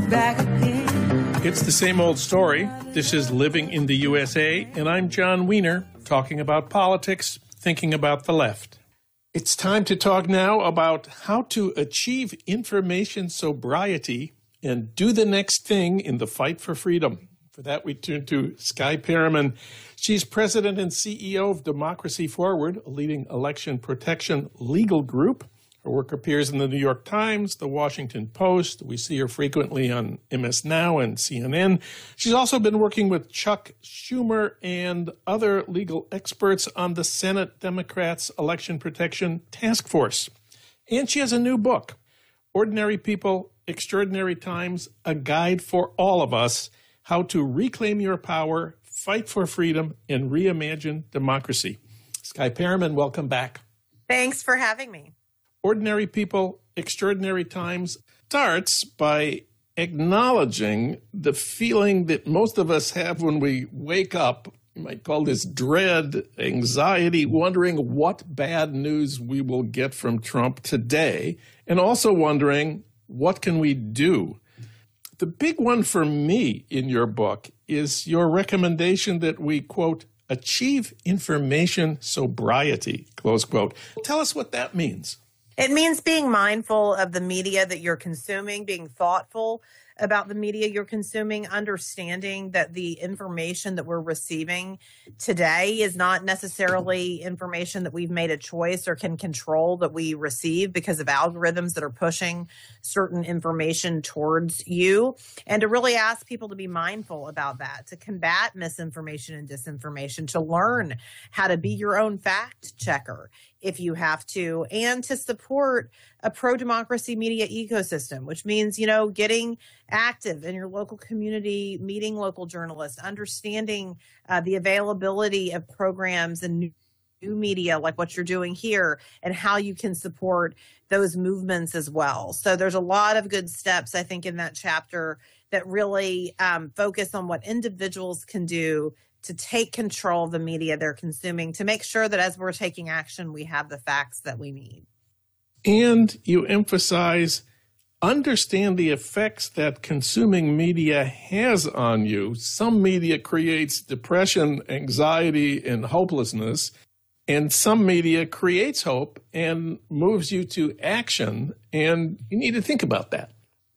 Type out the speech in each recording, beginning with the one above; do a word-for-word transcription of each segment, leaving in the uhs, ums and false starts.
back again. It's the same old story. This is Living in the U S A, and I'm John Wiener, talking about politics, thinking about the left. It's time to talk now about how to achieve information sobriety and do the next thing in the fight for freedom. For that, we turn to Skye Perryman. She's president and C E O of Democracy Forward, a leading election protection legal group. Her work appears in the New York Times, the Washington Post. We see her frequently on M S Now and C N N. She's also been working with Chuck Schumer and other legal experts on the Senate Democrats' Election Protection Task Force. And she has a new book, Ordinary People, Extraordinary Times, A Guide for All of Us, How to Reclaim Your Power, Fight for Freedom, and Reimagine Democracy. Skye Perryman, welcome back. Thanks for having me. Ordinary People, Extraordinary Times starts by acknowledging the feeling that most of us have when we wake up. You might call this dread, anxiety, wondering what bad news we will get from Trump today, and also wondering, what can we do? The big one for me in your book is your recommendation that we, quote, achieve information sobriety, close quote. Tell us what that means. It means being mindful of the media that you're consuming, being thoughtful about the media you're consuming, understanding that the information that we're receiving today is not necessarily information that we've made a choice or can control that we receive because of algorithms that are pushing certain information towards you. And to really ask people to be mindful about that, to combat misinformation and disinformation, to learn how to be your own fact checker if you have to, and to support a pro-democracy media ecosystem, which means, you know, getting active in your local community, meeting local journalists, understanding uh, the availability of programs and new, new media like what you're doing here, and how you can support those movements as well. So there's a lot of good steps, I think, in that chapter that really um, focus on what individuals can do to take control of the media they're consuming, to make sure that as we're taking action, we have the facts that we need. And you emphasize, understand the effects that consuming media has on you. Some media creates depression, anxiety, and hopelessness, and some media creates hope and moves you to action, and you need to think about that.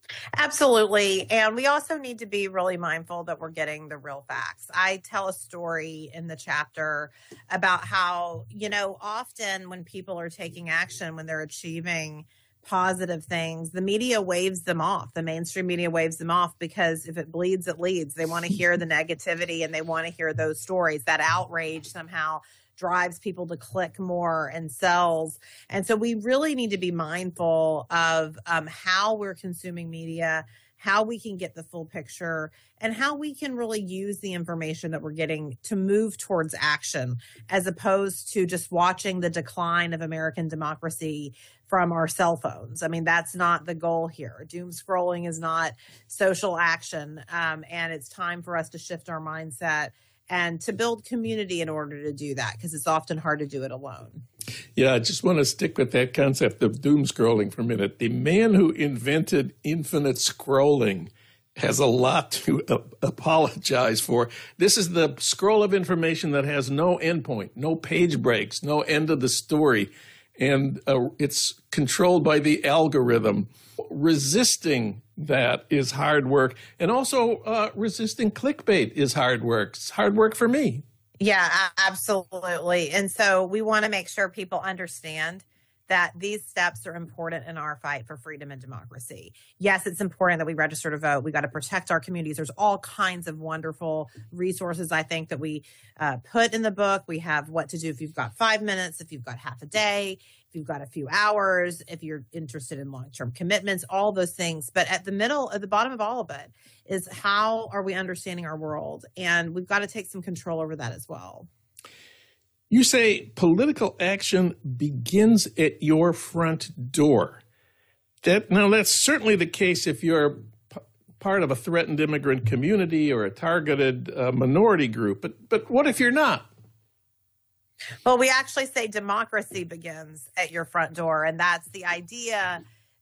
Absolutely. And we also need to be really mindful that we're getting the real facts. I tell a story in the chapter about how, you know, often when people are taking action, when they're achieving positive things, the media waves them off. The mainstream media waves them off because if it bleeds, it leads. They want to hear the negativity and they want to hear those stories. That outrage somehow drives people to click more and sells. And so we really need to be mindful of um, how we're consuming media, how we can get the full picture, and how we can really use the information that we're getting to move towards action, as opposed to just watching the decline of American democracy from our cell phones. I mean, that's not the goal here. Doom scrolling is not social action, um, and it's time for us to shift our mindset and to build community in order to do that, because it's often hard to do it alone. Yeah, I just want to stick with that concept of doom scrolling for a minute. The man who invented infinite scrolling has a lot to uh, apologize for. This is the scroll of information that has no endpoint, no page breaks, no end of the story, and uh, it's controlled by the algorithm. Resisting that is hard work. And also uh, resisting clickbait is hard work. It's hard work for me. Yeah, absolutely. And so we want to make sure people understand that these steps are important in our fight for freedom and democracy. Yes, it's important that we register to vote. We got to protect our communities. There's all kinds of wonderful resources, I think, that we uh, put in the book. We have what to do if you've got five minutes, if you've got half a day, if you've got a few hours, if you're interested in long-term commitments, all those things. But at the middle, at the bottom of all of it is, how are we understanding our world? And we've got to take some control over that as well. You say political action begins at your front door. That now, that's certainly the case if you're p- part of a threatened immigrant community or a targeted uh, minority group. But but what if you're not? Well, we actually say democracy begins at your front door, and that's the idea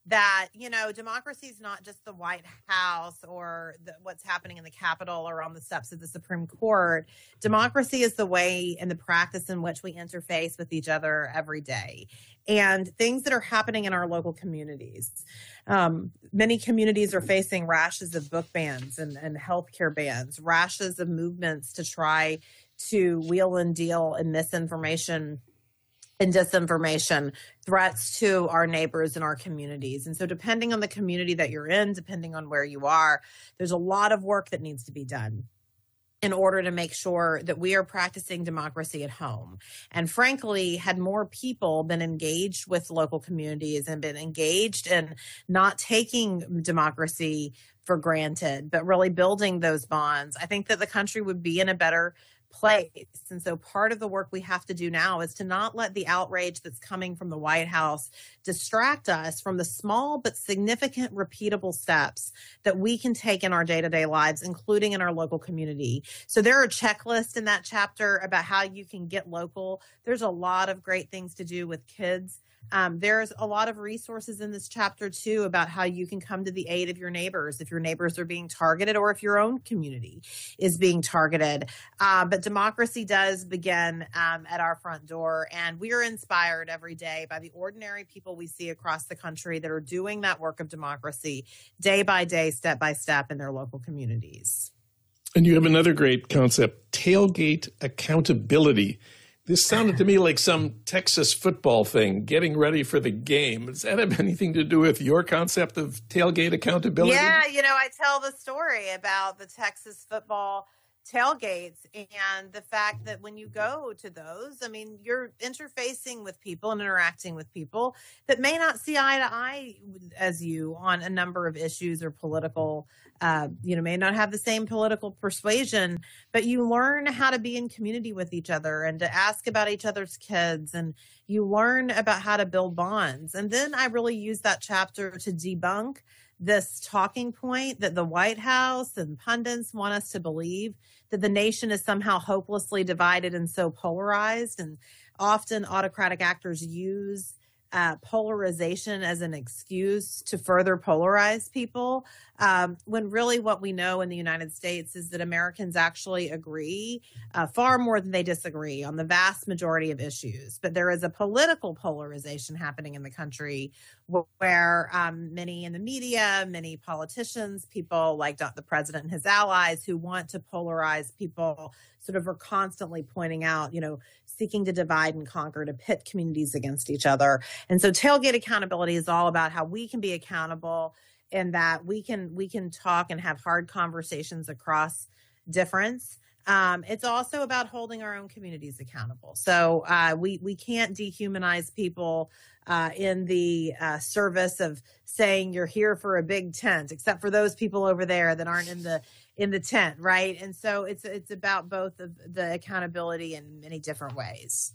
that, you know, democracy is not just the White House or the, what's happening in the Capitol or on the steps of the Supreme Court. Democracy is the way and the practice in which we interface with each other every day, and things that are happening in our local communities. Um, many communities are facing rashes of book bans and, and healthcare bans, rashes of movements to try to wheel and deal in misinformation and disinformation, threats to our neighbors and our communities. And so depending on the community that you're in, depending on where you are, there's a lot of work that needs to be done in order to make sure that we are practicing democracy at home. And frankly, had more people been engaged with local communities and been engaged in not taking democracy for granted, but really building those bonds, I think that the country would be in a better place. And so part of the work we have to do now is to not let the outrage that's coming from the White House distract us from the small but significant repeatable steps that we can take in our day-to-day lives, including in our local community. So there are checklists in that chapter about how you can get local. There's a lot of great things to do with kids. Um, there's a lot of resources in this chapter, too, about how you can come to the aid of your neighbors if your neighbors are being targeted or if your own community is being targeted. Uh, but democracy does begin um, at our front door, and we are inspired every day by the ordinary people we see across the country that are doing that work of democracy day by day, step by step in their local communities. And you have another great concept, tailgate accountability. This sounded to me like some Texas football thing, getting ready for the game. Does that have anything to do with your concept of tailgate accountability? Yeah, you know, I tell the story about the Texas football tailgates and the fact that when you go to those, I mean, you're interfacing with people and interacting with people that may not see eye to eye as you on a number of issues or political, uh, you know, may not have the same political persuasion, but you learn how to be in community with each other and to ask about each other's kids, and you learn about how to build bonds. And then I really use that chapter to debunk this talking point that the White House and pundits want us to believe that the nation is somehow hopelessly divided and so polarized. And often autocratic actors use uh, polarization as an excuse to further polarize people, um, when really what we know in the United States is that Americans actually agree uh, far more than they disagree on the vast majority of issues. But there is a political polarization happening in the country where um, many in the media, many politicians, people like the president and his allies who want to polarize people sort of are constantly pointing out, you know, seeking to divide and conquer, to pit communities against each other. And so tailgate accountability is all about how we can be accountable and that we can we can talk and have hard conversations across difference. Um, it's also about holding our own communities accountable. So uh, we we can't dehumanize people uh, in the uh, service of saying you're here for a big tent, except for those people over there that aren't in the in the tent, right? And so it's it's about both of the accountability in many different ways.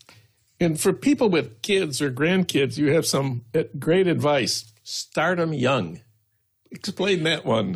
And for people with kids or grandkids, you have some great advice. Start them young. Explain that one.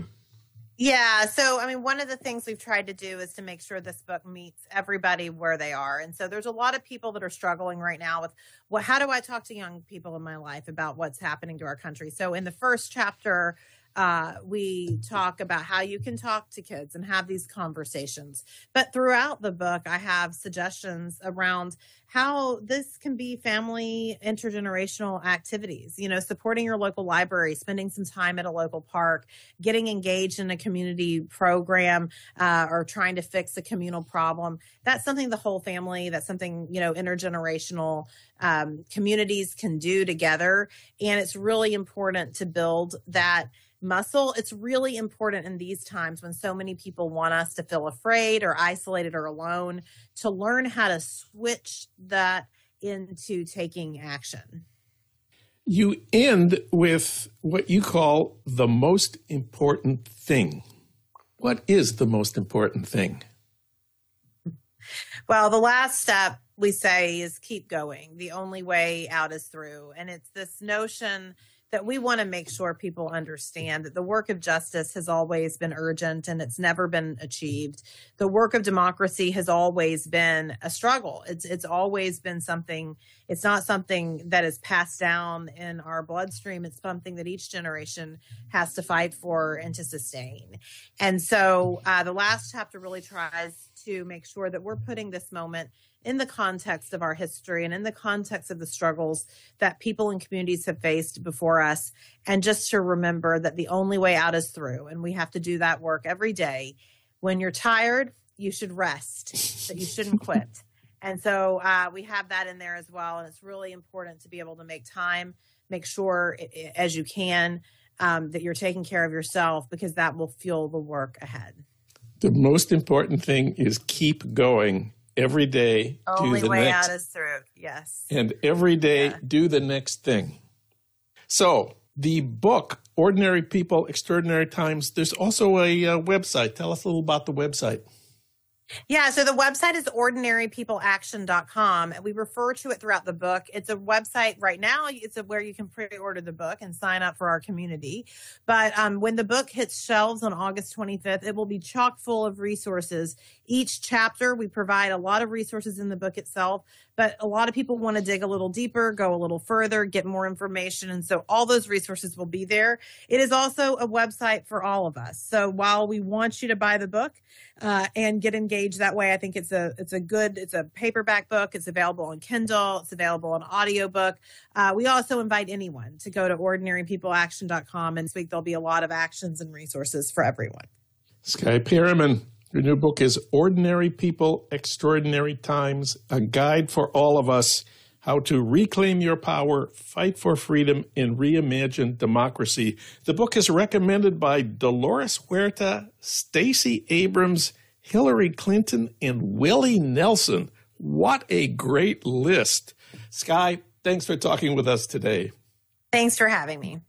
Yeah. So, I mean, one of the things we've tried to do is to make sure this book meets everybody where they are. And so there's a lot of people that are struggling right now with, well, how do I talk to young people in my life about what's happening to our country? So in the first chapter, Uh, we talk about how you can talk to kids and have these conversations. But throughout the book, I have suggestions around how this can be family intergenerational activities, you know, supporting your local library, spending some time at a local park, getting engaged in a community program, uh, or trying to fix a communal problem. That's something the whole family, that's something, you know, intergenerational um, communities can do together. And it's really important to build that muscle. It's really important in these times when so many people want us to feel afraid or isolated or alone, to learn how to switch that into taking action. You end with what you call the most important thing. What is the most important thing? Well, the last step we say is keep going. The only way out is through. And it's this notion that we want to make sure people understand that the work of justice has always been urgent and it's never been achieved. The work of democracy has always been a struggle. It's it's always been something, it's not something that is passed down in our bloodstream. It's something that each generation has to fight for and to sustain. And so uh, the last chapter really tries to make sure that we're putting this moment in the context of our history and in the context of the struggles that people and communities have faced before us. And just to remember that the only way out is through. And we have to do that work every day. When you're tired, you should rest, but you shouldn't quit. And so uh, we have that in there as well. And it's really important to be able to make time, make sure as you can um, that you're taking care of yourself, because that will fuel the work ahead. The most important thing is keep going. Every day, Only do the way next, out is through. Yes. And every day, yeah. do the next thing. So the book, Ordinary People, Extraordinary Times, there's also a uh, website. Tell us a little about the website. Yeah, so the website is ordinary people action dot com. We refer to it throughout the book. It's a website right now. It's a, where you can pre-order the book and sign up for our community. But um, when the book hits shelves on August twenty-fifth, it will be chock full of resources. Each chapter, we provide a lot of resources in the book itself, but a lot of people want to dig a little deeper, go a little further, get more information. And so all those resources will be there. It is also a website for all of us. So while we want you to buy the book uh, and get engaged that way, I think it's a it's a good, it's a paperback book. It's available on Kindle. It's available on audiobook. Uh, we also invite anyone to go to ordinary people action dot com. And this week there'll be a lot of actions and resources for everyone. Skye Perryman. Your new book is Ordinary People, Extraordinary Times, a guide for all of us, how to reclaim your power, fight for freedom, and reimagine democracy. The book is recommended by Dolores Huerta, Stacey Abrams, Hillary Clinton, and Willie Nelson. What a great list. Skye, thanks for talking with us today. Thanks for having me.